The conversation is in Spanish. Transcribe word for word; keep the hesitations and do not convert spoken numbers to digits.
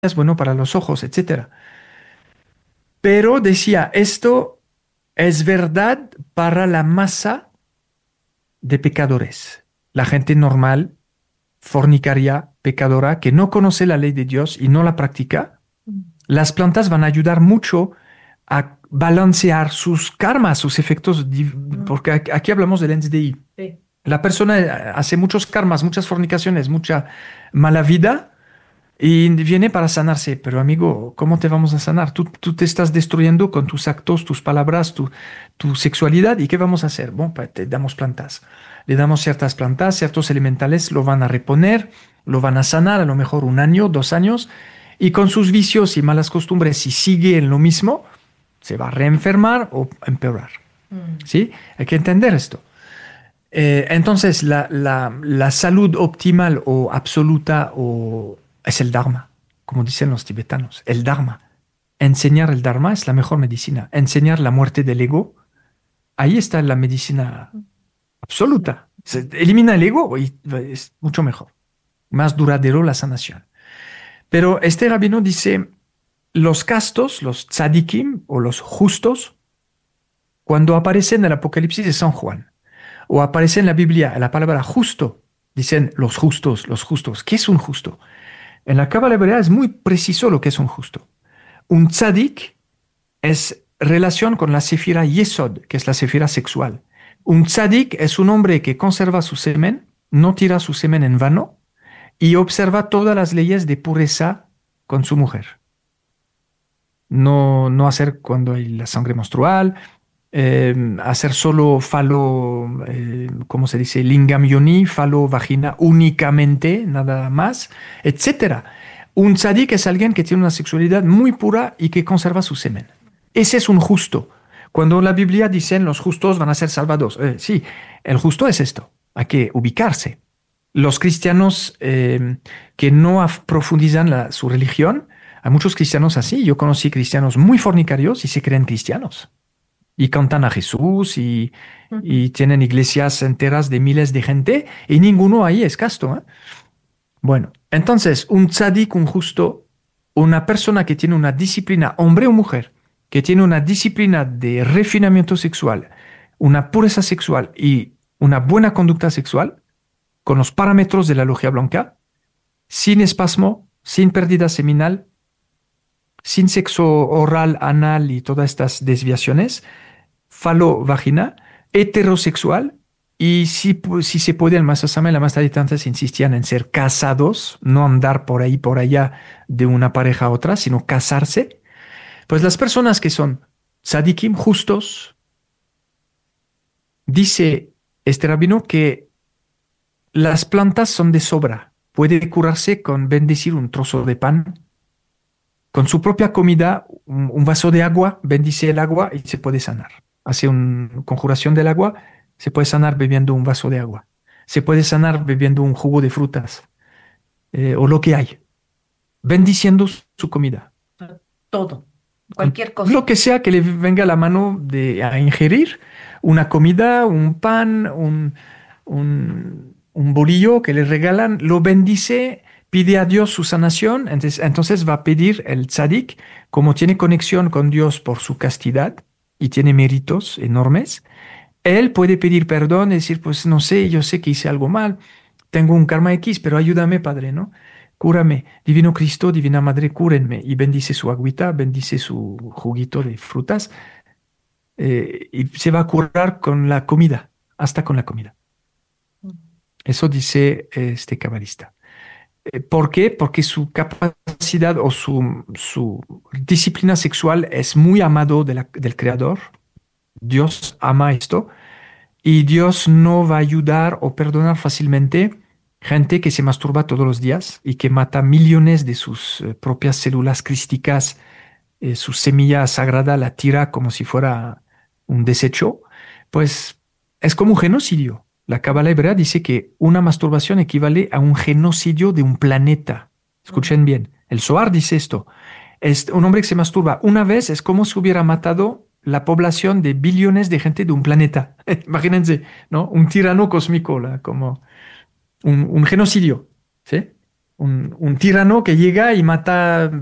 es bueno para los ojos, etcétera. Pero decía, esto es verdad para la masa de pecadores. La gente normal, fornicaria, pecadora, que no conoce la ley de Dios y no la practica, las plantas van a ayudar mucho a balancear sus karmas, sus efectos, div- porque aquí aquí hablamos del N S D I. Sí. La persona eh, hace muchos karmas, muchas fornicaciones, mucha mala vida y viene para sanarse. Pero amigo, ¿cómo te vamos a sanar? Tú, tú te estás destruyendo con tus actos, tus palabras, tu, tu sexualidad. ¿Y qué vamos a hacer? Bueno, pues te damos plantas. Le damos ciertas plantas, ciertos elementales lo van a reponer, lo van a sanar a lo mejor un año, dos años. Y con sus vicios y malas costumbres, si sigue en lo mismo, se va a reenfermar o empeorar. Mm. ¿Sí? Hay que entender esto. Eh, entonces, la, la- la salud optimal o absoluta o, es el Dharma, como dicen los tibetanos, el Dharma. Enseñar el Dharma es la mejor medicina. Enseñar la muerte del ego, ahí está la medicina absoluta. Se elimina el ego y es mucho mejor, más duradero la sanación. Pero este rabino dice, los castos, los tzadikim o los justos, cuando aparecen en el Apocalipsis de San Juan, o aparece en la Biblia la palabra justo, dicen los justos, los justos. ¿Qué es un justo? En la Cábala hebrea es muy preciso lo que es un justo. Un tzadik es relación con la sefira Yesod, que es la sefira sexual. Un tzadik es un hombre que conserva su semen, no tira su semen en vano y observa todas las leyes de pureza con su mujer. No, no hacer cuando hay la sangre menstrual, eh, hacer solo falo, eh, ¿cómo se dice? Lingam yoni, falo vagina únicamente, nada más, etcétera. Un tzadik es alguien que tiene una sexualidad muy pura y que conserva su semen. Ese es un justo. Cuando la Biblia dice los justos van a ser salvados, eh, sí, el justo es esto, hay que ubicarse. Los cristianos eh, que no af- profundizan la- su religión, hay muchos cristianos así. Yo conocí cristianos muy fornicarios y se creen cristianos y cantan a Jesús y, Ujú. y tienen iglesias enteras de miles de gente y ninguno ahí es casto, ¿eh? Bueno, entonces un tzadik, un justo, una persona que tiene una disciplina, hombre o mujer, que tiene una disciplina de refinamiento sexual, una pureza sexual y una buena conducta sexual, con los parámetros de la logia blanca, sin espasmo, sin pérdida seminal, sin sexo oral, anal y todas estas desviaciones, falo-vagina, heterosexual, y si, pu- si se puede, el Masasama y la Master insistían en ser casados, no andar por ahí, por allá de una pareja a otra, sino casarse. Pues las personas que son sadikim, justos, dice este rabino que las plantas son de sobra. Puede curarse con bendecir un trozo de pan, con su propia comida, un, un vaso de agua, bendice el agua y se puede sanar. Hace una conjuración del agua, se puede sanar bebiendo un vaso de agua. Se puede sanar bebiendo un jugo de frutas eh, o lo que hay, bendiciendo su, su comida. Todo, Con cualquier lo cosa. que sea que le venga a la mano de, a ingerir, una comida, un pan, un, un, un bolillo que le regalan, lo bendice, pide a Dios su sanación, entonces, entonces va a pedir el tzadik, como tiene conexión con Dios por su castidad y tiene méritos enormes, él puede pedir perdón y decir, pues no sé, yo sé que hice algo mal, tengo un karma X, pero ayúdame, Padre, ¿no? Cúrame, Divino Cristo, Divina Madre, cúrenme. Y bendice su agüita, bendice su juguito de frutas, eh, y se va a curar con la comida, hasta con la comida. Eso dice eh, este cabalista. Eh, ¿Por qué? Porque su capacidad o su, su disciplina sexual es muy amado de la- del Creador. Dios ama esto. Y Dios no va a ayudar o perdonar fácilmente gente que se masturba todos los días y que mata millones de sus eh, propias células crísticas, eh, su semilla sagrada la tira como si fuera un desecho, pues es como un genocidio. La Cábala hebrea dice que una masturbación equivale a un genocidio de un planeta. Escuchen bien, el Zohar dice esto. Es un hombre que se masturba una vez es como si hubiera matado la población de billones de gente de un planeta. Imagínense, ¿no? Un tirano cósmico, la- como un, un genocidio, ¿sí? un, un tirano que llega y mata